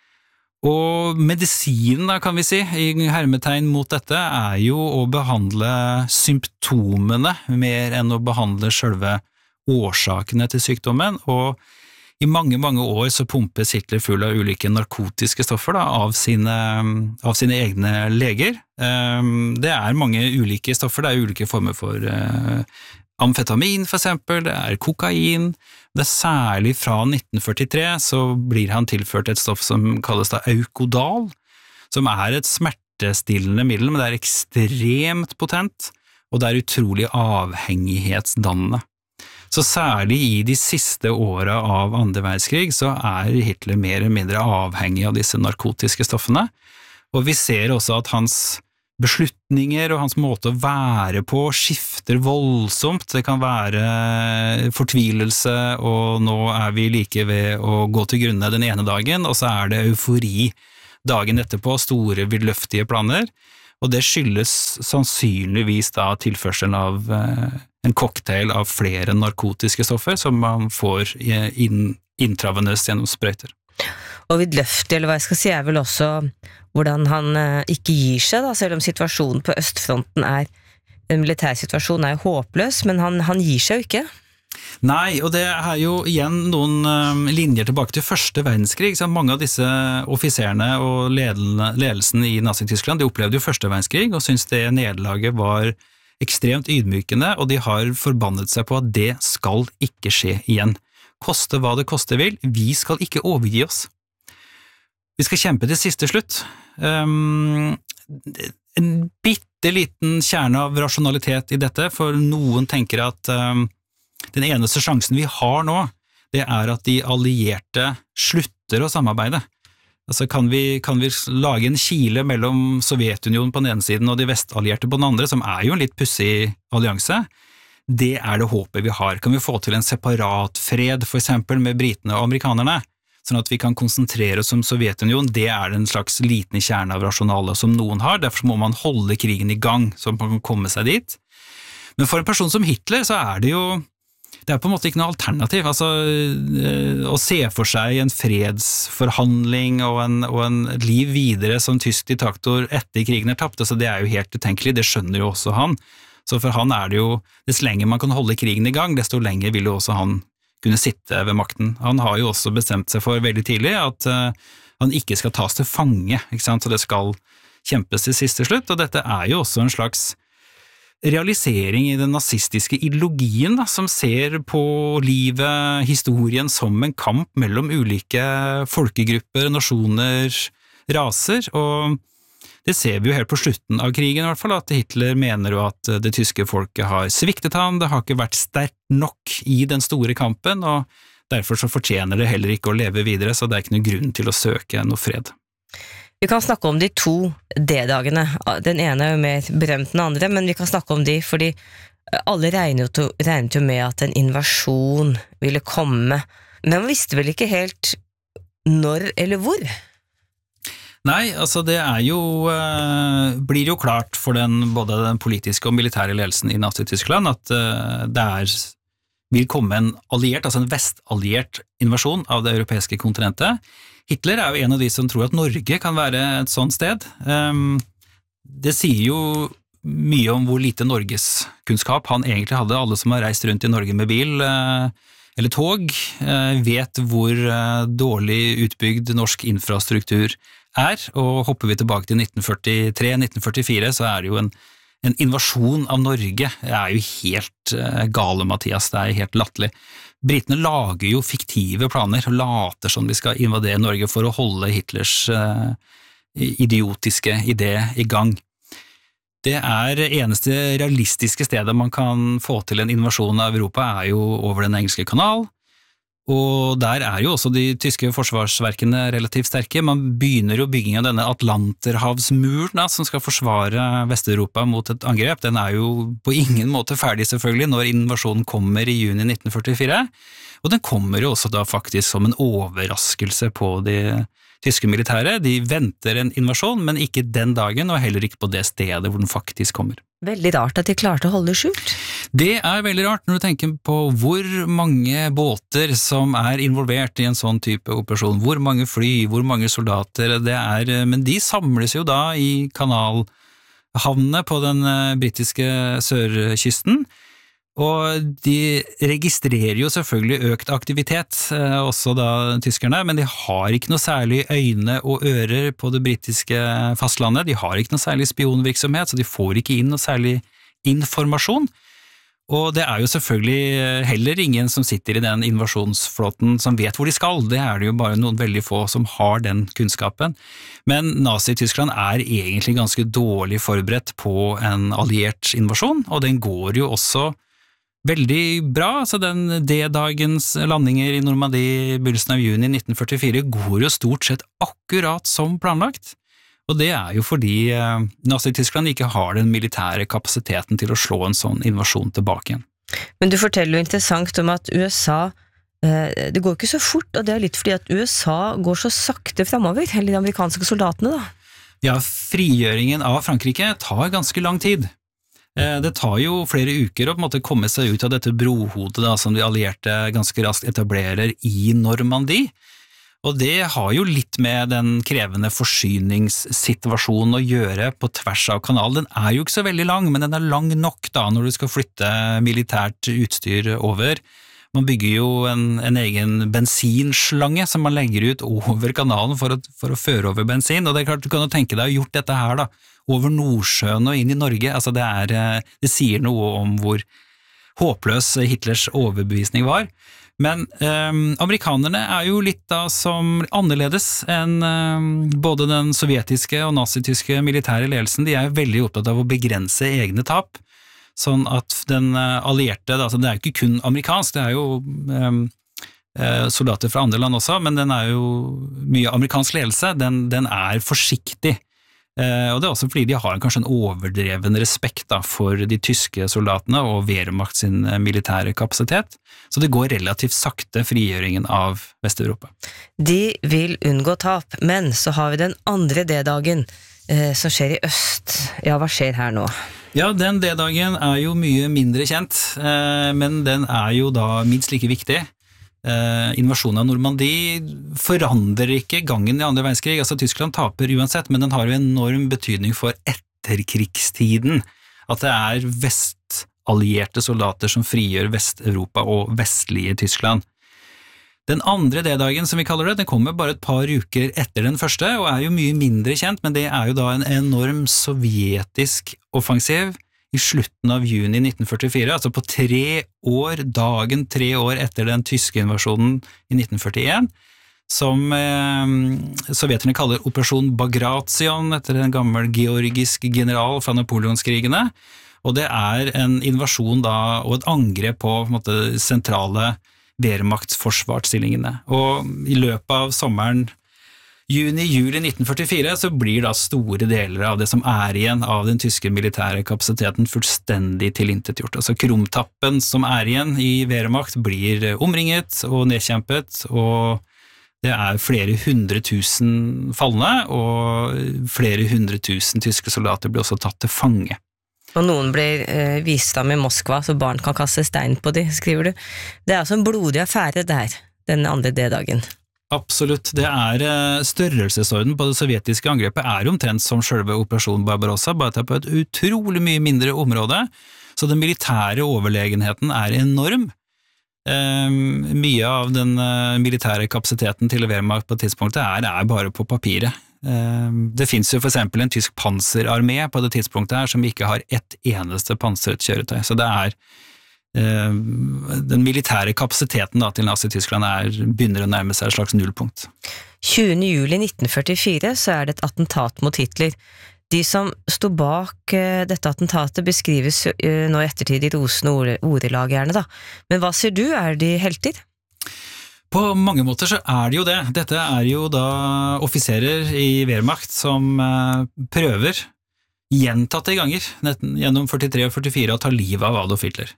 Og medisinen da, kan vi si, i hermetegn mot dette, er jo å behandle symptomene mer enn å behandle selve årsakene til sykdommen, og i mange, mange år så pumpes Hitler full av ulike narkotiske stoffer da, av, sine, av sine egne leger. Det er mange ulike stoffer, det er ulike former for uh, amfetamin for eksempel, det er kokain, det er særlig fra nitten førtitre så blir han tilført et stoff som kalles da Eukodal, som er et smertestillende middel, men det er ekstremt potent, og det er utrolig avhengighetsdannende. Så særlig i de siste årene av andre verdenskrig så er Hitler mer eller mindre avhengig av disse narkotiske stoffene, og vi ser også at hans beslutninger og hans måte å være på skifter voldsomt, det kan være fortvilelse, og nå er vi like ved å gå til grunne den ene dagen, og så er det eufori dagen etterpå, store vidløftige planer, og det skyldes sannsynligvis da tilførselen av en cocktail av flere narkotiske stoffer som man får inn, intravenøst gjennom sprøyter. Og vidløftig, eller hva jeg skal si, er vel også hvordan han eh, ikke gir seg, da, selv om situasjonen på østfronten er, den militære situasjonen er håpløs, men han, han gir seg jo ikke. Nei, og det er jo igjen noen um, linjer tilbake til første verdenskrig. Så mange av disse offiserene og ledelsen i Nazi-Tyskland, de opplevde jo første verdenskrig og syntes det nederlaget var ekstremt ydmykende, og de har forbannet seg på at det skal ikke skje igjen. Koste hva det koste vil, vi skal ikke overgi oss. Vi skal kjempe til siste slutt. Um, en bitte liten kjerne av rasjonalitet i dette, for noen tenker at um, den eneste sjansen vi har nå, det er at de allierte slutter å samarbeide. Altså kan vi, kan vi lage en kile mellom Sovjetunionen på den ene siden og de vestallierte på den andre, som er jo en litt pussig allianse. Det er det håpet vi har. Kan vi få til en separat fred, for eksempel med britene og amerikanerne, sånn at vi kan konsentrere oss om Sovjetunionen? Det er en slags liten kjerne av rasjonale som noen har, derfor må man holde krigen i gang, så man kan komme seg dit. Men for en person som Hitler så er det jo Det er på en måte ikke noe alternativ, altså å se for seg en fredsforhandling og en, og en liv videre som tysk diktator etter krigen er tapt, altså det er jo helt utenkelig, det skjønner jo også han. Så for han er det jo, dess lenger man kan holde krigen i gang, desto lenger vil jo også han kunne sitte ved makten. Han har jo også bestemt seg for veldig tidlig at uh, han ikke skal tas til fange, ikke sant? Så det skal kjempes til siste slutt, og dette er jo også en slags realisering i den nazistiske ideologien da, som ser på livet, historien som en kamp mellom ulike folkegrupper, nasjoner, raser, og det ser vi jo helt på slutten av krigen i hvert fall, at Hitler mener jo at det tyske folket har sviktet han, det har ikke vært sterkt nok i den store kampen, og derfor så fortjener det heller ikke å leve videre, så det er ikke noen grunn til å søke noe fred. Vi kan snakke om de to D-dagene. Den ene er jo mer berømt enn den andre, men vi kan snakke om de, fordi alle regnet jo, regnet jo med at en invasjon ville komme. Men man visste vel ikke helt når eller hvor? Nei, altså det er jo, eh, blir jo klart for den, både den politiske og militære ledelsen i Nazi-Tyskland at eh, det er, vil komme en alliert, altså en vestalliert invasjon av det europeiske kontinentet. Hitler er jo en av de som tror at Norge kan være et sånt sted. Det sier jo mye om hvor lite norgeskunnskap han egentlig hadde. Alle som har reist rundt i Norge med bil eller tog vet hvor dårlig utbygd norsk infrastruktur er, og hopper vi tilbake til nitten førtitre nitten førtifire så er det jo en, en invasjon av Norge. Det er jo helt gale, Mathias, det er helt latterlig. Britene lager jo fiktive planer og later som de skal invadere Norge for å holde Hitlers uh, idiotiske idé i gang. Det er eneste realistiske stedet man kan få til en invasjon av Europa er jo over den engelske kanal, og der er jo også de tyske forsvarsverkene relativt sterke. Man begynner jo bygging av denne Atlanterhavsmuren da, som skal forsvare Vest-Europa mot et angrep. Den er jo på ingen måte ferdig selvfølgelig når invasjonen kommer i juni nitten førtifire, og den kommer jo også da faktisk som en overraskelse på de tyske militære. De venter en invasjon, men ikke den dagen, og heller ikke på det stedet hvor den faktisk kommer. Veldig rart at de klarte å holde det skjult. Det er veldig rart når du tenker på hvor mange båter som er involvert i en sånn type operasjon, hvor mange fly, hvor mange soldater det er, men de samles jo da i kanalhavnene på den britiske sørkysten, og de registrerer jo selvfølgelig økt aktivitet, også da tyskerne, men de har ikke noe særlig øyne og ører på det britiske fastlandet, de har ikke noe særlig spionvirksomhet, så de får ikke inn noe særlig informasjon, og det er jo selvfølgelig heller ingen som sitter i den invasjonsflåten som vet hvor de skal, det er det jo bare noen veldig få som har den kunnskapen, men Nazi-Tyskland er egentlig ganske dårlig forberedt på en alliert invasjon, og den går jo også veldig bra, så den D-dagens landinger i Normandie i begynnelsen av juni nitten førtifire går jo stort sett akkurat som planlagt, og det er jo fordi eh, Nazi-Tyskland ikke har den militære kapasiteten til å slå en sånn invasjon tilbake igjen. Men du forteller jo interessant om at U S A, eh, det går ikke så fort, og det er litt fordi at U S A går så sakte fremover, eller de amerikanske soldatene da. Ja, frigjøringen av Frankrike tar ganske lang tid. Det tar jo flere uker å på en måte komme seg ut av dette brohodet da, som de allierte ganske raskt etablerer i Normandie. Og det har jo litt med den krevende forsyningssituasjonen å gjøre på tvers av kanalen. Den er jo ikke så veldig lang, men den er lang nok da når du skal flytte militært utstyr over. Man bygger jo en, en egen bensinslange som man legger ut over kanalen for å, for å føre over bensin, og det er klart du kan jo tenke deg å gjort dette her da, over Nordsjøen og inn i Norge. Altså det, er, det sier noe om hvor håpløs Hitlers overbevisning var. Men eh, amerikanerne er jo litt da som annerledes enn eh, både den sovjetiske og nazityske militære ledelsen. De er veldig opptatt av å begrense egne tap, sånn at den allierte, altså det er jo ikke kun amerikansk, det er jo eh, soldater fra andre land også, men den er jo mye amerikansk ledelse, den, den er forsiktig. Eh, og det er også fordi de har kanskje en overdreven respekt da, for de tyske soldatene og Wehrmacht sin militære kapasitet, så det går relativt sakte frigjøringen av Vest-Europa. De vil unngå tap, men så har vi den andre D-dagen eh, som skjer i øst. Ja, hva skjer her nå? Ja, den D-dagen er jo mye mindre kjent, eh, men den er jo da minst like viktig. Eh, invasjonen av Normandie forandrer ikke gangen i andre verdenskrig, altså Tyskland taper uansett, men den har jo enorm betydning for etterkrigstiden, at det er vestallierte soldater som frigjør Vest-Europa og vestlige Tyskland. Den andre D-dagen som vi kaller det, den kommer bare et par uker etter den første, og er jo mye mindre kjent, men det er jo da en enorm sovjetisk offensiv i slutten av juni nitten førtifire, altså på tre år, dagen tre år etter den tyske invasjonen i nitten førtien, som eh, sovjeterne kaller Operasjon Bagration, etter en gammel georgisk general fra Napoleonskrigene, og det er en invasjon da, og et angrep på, på en måte, sentrale Wehrmachts forsvarsstillingene. Og i løpet av sommeren juni-juli nitten førtifire så blir da store deler av det som er igjen av den tyske militære kapasiteten fullstendig tilintetgjort. Altså krumtappen som er igjen i Wehrmacht blir omringet og nedkjempet, og det er flere hundre tusen falne, og flere hundre tusen tyske soldater blir også tatt til fange. Og noen blir eh, vist dem i Moskva, så barn kan kaste stein på de, skriver du. Det er altså en blodig affære der, den andre D-dagen. Absolutt, det er størrelsesorden på det sovjetiske angrepet er omtrent som selve Operasjon Barbarossa, bare at det er på et utrolig mye mindre område, så den militære overlegenheten er enorm. Eh, mye av den militære kapasiteten til Wehrmacht på tidspunktet er, er bare på papiret. Det finnes jo for eksempel en tysk panserarmé på det tidspunktet her som ikke har ett eneste pansret kjøretøy, så det er eh, den militære kapasiteten da, til Nazi-Tyskland er, begynner å nærme seg et slags nullpunkt. tjuende juli nitten førtifire så er det et attentat mot Hitler. De som stod bak eh, dette attentatet beskrives eh, nå i ettertid i rosende ordelag gjerne da. Men hva sier du, er de helter? På mange måter så er det jo det. Dette er jo da offiserer i Wehrmacht som prøver gjentatte ganger gjennom førtitre og førtifire å ta livet av Adolf Hitler.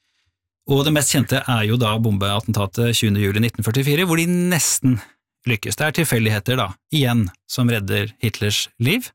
Og det mest kjente er jo da bombeattentatet tjuende juli nitten førtifire, hvor de nesten lykkes. Det er tilfeldigheter da, igjen, som redder Hitlers liv.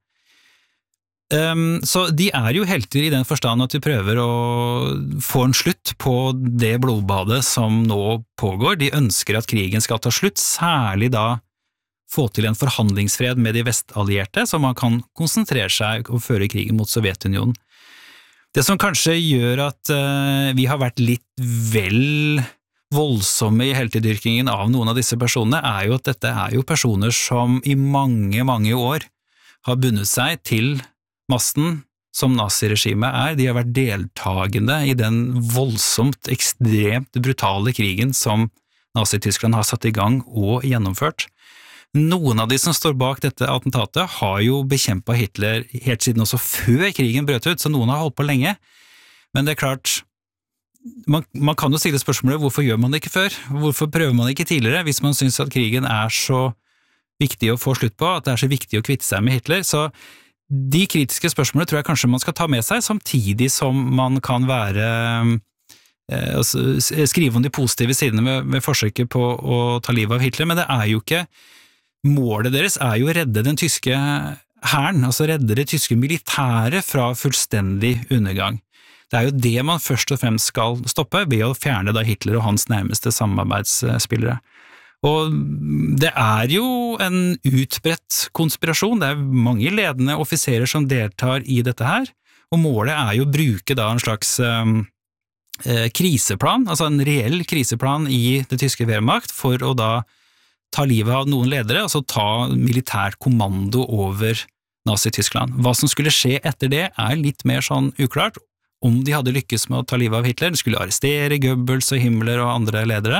Um, så de er jo helter i den forstand at de prøver å få en slutt på det blodbadet som nå pågår. De ønsker at krigen skal ta slutt, særlig da få til en forhandlingsfred med de vestallierte, så man kan konsentrere seg og føre krigen mot Sovjetunionen. Det som kanskje gjør at uh, vi har vært litt vel voldsomme i heltedyrkingen av noen av disse personene, er jo at dette er jo personer som i mange, mange år har bundet seg til masten som naziregimet er. De har vært deltagende i den voldsomt, ekstremt brutale krigen som Nazi-Tyskland har satt i gang og gjennomført. Noen av de som står bak dette attentatet har jo bekjempet Hitler helt siden også før krigen brøt ut, så noen har holdt på lenge. Men det er klart, man, man kan jo stille spørsmålet, hvorfor gjør man det ikke før? Hvorfor prøver man det ikke tidligere, hvis man synes at krigen er så viktig å få slutt på, at det er så viktig å kvitte seg med Hitler? Så de kritiske spørsmålene tror jeg kanskje man skal ta med seg, samtidig som man kan være eh, skrive om de positive sidene med, med forsøket på å ta livet av Hitler, men det er jo ikke, målet deres er jo å redde den tyske hæren, altså redde det tyske militæret fra fullstendig undergang. Det er jo det man først og fremst skal stoppe ved å fjerne da Hitler og hans nærmeste samarbeidsspillere. Og det er jo en utbredt konspirasjon, det er mange ledende offiserer som deltar i dette her, og målet er jo å bruke da en slags um, eh, kriseplan, altså en reell kriseplan i det tyske Wehrmacht for å da ta livet av noen ledere, altså ta militær kommando over Nazi-Tyskland. Hva som skulle skje etter det er litt mer sånn uklart, om de hadde lykkes med å ta livet av Hitler, de skulle arrestere Goebbels og Himmler og andre ledere,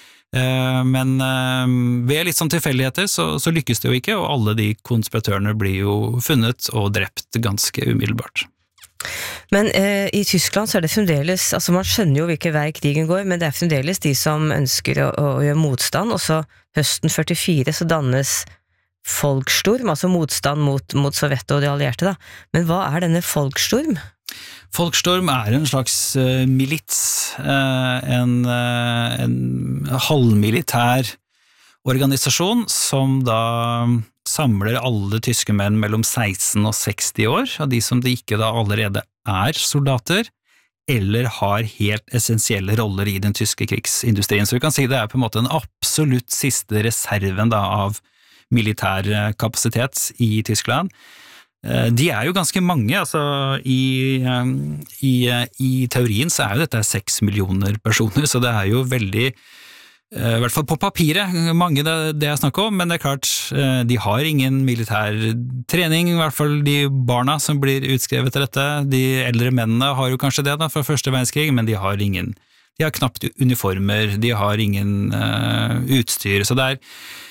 men ved litt sånn tilfeldigheter så, så lykkes det jo ikke, og alle de konspiratørene blir jo funnet og drept ganske umiddelbart. Men eh, i Tyskland så er det fremdeles, altså man skjønner jo hvilken vei krigen går, men det er fremdeles de som ønsker å, å gjøre motstand, og så høsten førtifire så dannes Volkssturm, altså motstand mot, mot Sovjet og de allierte da. Men hva er denne Volkssturm? Volkssturm er en slags uh, milits, uh, en, uh, en halvmilitær organisasjon som da samler alle tyske menn mellom seksten og seksti år, av de som de ikke da allerede er soldater, eller har helt essensielle roller i den tyske krigsindustrien. Så vi kan si det er på en måte den absolutt siste reserven da av militær kapasitet i Tyskland. De er jo ganske mange, altså i, i, i teorien så er jo dette seks millioner personer, så det er jo veldig, i hvert fall på papiret, mange det, det er snakk om, men det er klart, de har ingen militær trening, i hvert fall de barna som blir utskrevet til dette, de eldre mennene har jo kanskje det da fra første verdenskrig, men de har ingen, de har knapt uniformer, de har ingen uh, utstyr, så det er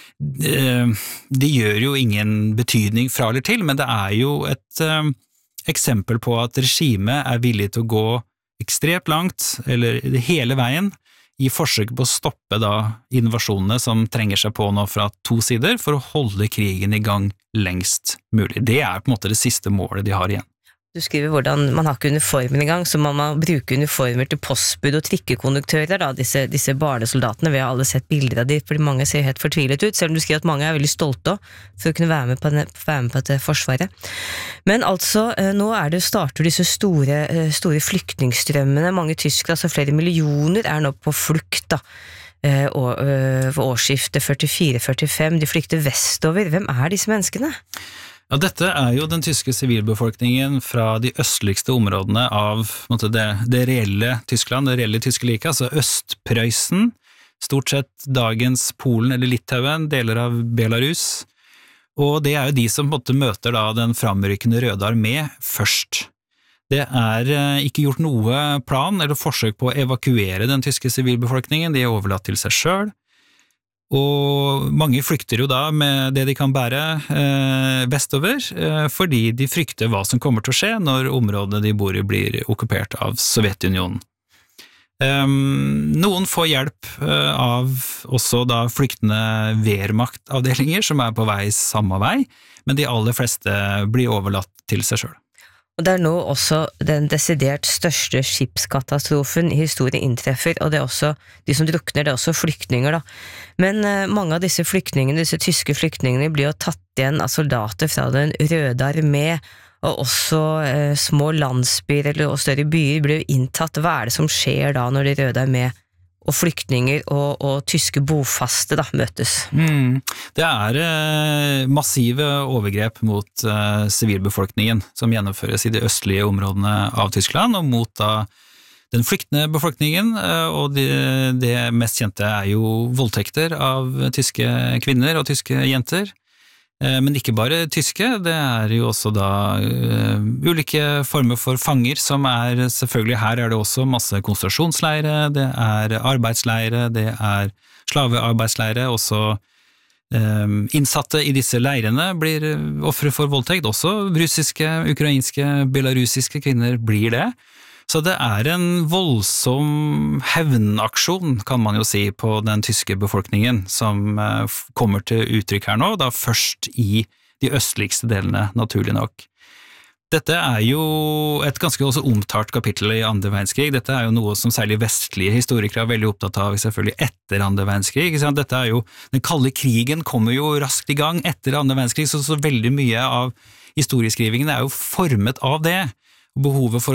det gjør jo ingen betydning fra eller til, men det er jo et um, eksempel på at regimet er villig til å gå ekstremt langt, eller hele veien, i forsøk på å stoppe da invasjonene som trenger seg på nå fra to sider, for å holde krigen i gang lengst mulig. Det er på en måte det siste målet de har igjen. Du skriver hvordan man har ikke uniformen i gang, så man må bruke uniformer til postbud og trikkekonduktører, da, disse, disse barnesoldatene. Vi har alle sett bilder av de, fordi mange ser helt fortvilet ut, selv om du skriver at mange er veldig stolte for å kunne være med på, være med på dette forsvaret. Men altså, nå er det starter disse store, store flyktningstrømmene, mange tyskere, altså flere millioner er nå på flukt da, ved årsskiftet førtifire førtifem, de flykter vestover. Hvem er disse menneskene? Ja, dette er jo den tyske sivilbefolkningen fra de østligste områdene av måte, det, det reelle Tyskland, det reelle tyske like, altså Østprøysen, stort sett dagens Polen eller Litauen, deler av Belarus, og det er jo de som måte, møter da, den framrykkende Røde armé først. Det er eh, ikke gjort noe plan eller forsøk på å evakuere den tyske sivilbefolkningen, de er overlatt til seg selv, og mange flykter jo da med det de kan bære eh, vestover, eh, fordi de frykter hva som kommer til å skje når området de bor i blir okkupert av Sovjetunionen. Um, noen får hjelp uh, av også da flyktende Wehrmacht-avdelinger som er på vei samme vei, men de aller fleste blir overlatt til seg selv. Og det er nå også den desidert største skipskatastrofen i historien inntreffer, og det er også de som drukner, det er også flyktninger da. Men uh, mange av disse flyktningene, disse tyske flyktningene, blir jo tatt igjen av soldater fra den Røde armé, og også uh, små landsbyer eller og større byer blir jo inntatt. Hva er det som skjer da når de Røde armé og flyktninger og, og tyske bofaste da møtes? Mm. Det er eh, massive overgrep mot eh, sivilbefolkningen som gjennomføres i de østlige områdene av Tyskland, og mot da den flyktende befolkningen, eh, og det, det mest kjente er jo voldtekter av tyske kvinner og tyske jenter. Men ikke bare tyske, det er jo også da uh, ulike former for fanger som er, selvfølgelig her er det også masse konsentrasjonsleire, det er arbeidsleire, det er slavearbeidsleire, også um, innsatte i disse leirene blir ofre for voldtekt, også russiske, ukrainske, belarusiske kvinner blir det. Så det er en voldsom hevnaksjon, kan man jo si, på den tyske befolkningen, som kommer til uttrykk her nå, da først i de østligste delene, naturlig nok. Dette er jo et ganske også omtalt kapittel i andre verdenskrig. Dette er jo noe som særlig vestlige historikere er veldig opptatt av, selvfølgelig etter andre verdenskrig. Dette er jo, den kalde krigen kommer jo raskt i gang etter andre verdenskrig, så, så veldig mye av historieskrivingen er jo formet av det. Behovet for